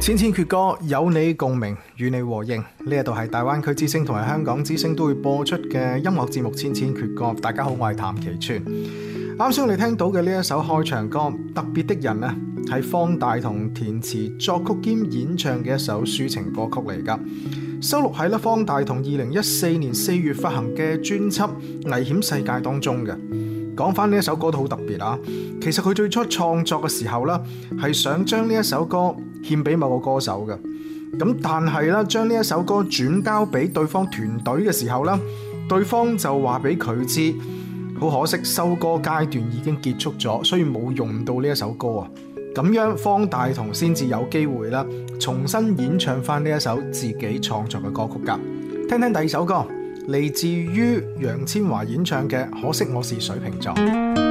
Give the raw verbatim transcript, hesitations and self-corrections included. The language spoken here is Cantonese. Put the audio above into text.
千千闕歌，有你共鳴，與你和應。呢一度係大灣區之聲同埋香港之聲都會播出嘅音樂節目《千千闕歌》。大家好，我係譚其川。啱先我哋聽到嘅呢一首開場歌《特別的人》啊，係方大同填詞作曲兼演唱嘅一首抒情歌曲嚟噶，收錄喺咧方大同二零一四年四月發行嘅專輯《危險世界》當中嘅。講翻呢一首歌都好特別啊！其實佢最初創作嘅時候呢，係想將呢一首歌獻俾某個歌手嘅。咁但係咧，將呢一首歌轉交俾對方團隊嘅時候呢，對方就話俾佢知，好可惜收歌階段已經結束咗，所以冇用到呢一首歌啊。咁樣方大同先至有機會啦，重新演唱翻呢一首自己創作嘅歌曲噶。聽聽第二首歌。嚟自於楊千嬅演唱嘅《可惜我是水瓶座》。